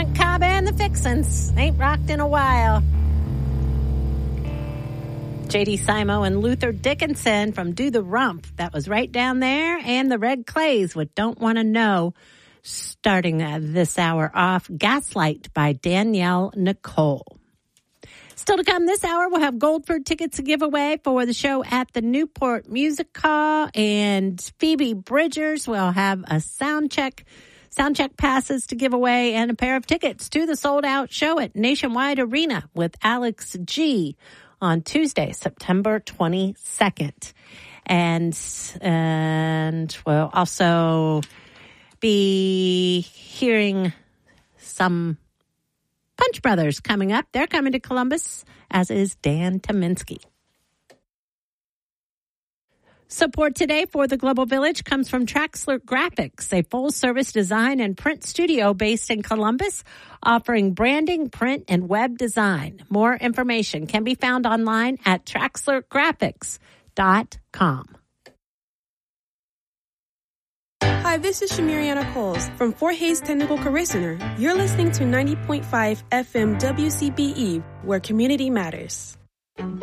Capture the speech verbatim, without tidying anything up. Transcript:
Frank Cobb and the Fixins. Ain't rocked in a while. J D Simo and Luther Dickinson from Do the Rump. That was right down there. And the Red Clays with Don't Want to Know. Starting uh, this hour off, Gaslight by Danielle Nicole. Still to come this hour, we'll have Goldford tickets to give away for the show at the Newport Music Hall. And Phoebe Bridgers will have a sound check, sound check passes to give away and a pair of tickets to the sold-out show at Nationwide Arena with Alex G. on Tuesday, September twenty-second. And, and we'll also be hearing some Punch Brothers coming up. They're coming to Columbus, as is Dan Tominski. Support today for the Global Village comes from Traxler Graphics, a full-service design and print studio based in Columbus, offering branding, print, and web design. More information can be found online at traxler graphics dot com. Hi, this is Shamiriana Coles from Fort Hays Technical Career Center. You're listening to ninety point five F M W C B E, where community matters.